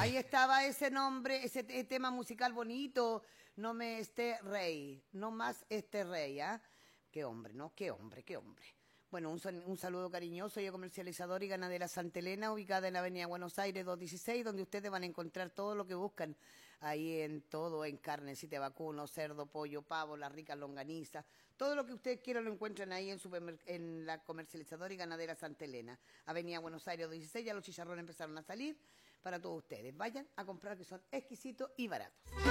Ahí estaba ese nombre, ese tema musical bonito. No me esté rey, no más este rey, ¿ah? Qué hombre, ¿no? Qué hombre, qué hombre. Bueno, un saludo cariñoso. Soy comercializadora y ganadera Santa Elena, ubicada en la Avenida Buenos Aires 216, donde ustedes van a encontrar todo lo que buscan ahí en todo, en carne, si te vacuno, cerdo, pollo, pavo, las ricas longanizas, todo lo que ustedes quieran lo encuentran ahí en la comercializadora y ganadera Santa Elena, Avenida Buenos Aires 216. Ya los chicharrones empezaron a salir para todos ustedes. Vayan a comprar, que son exquisitos y baratos.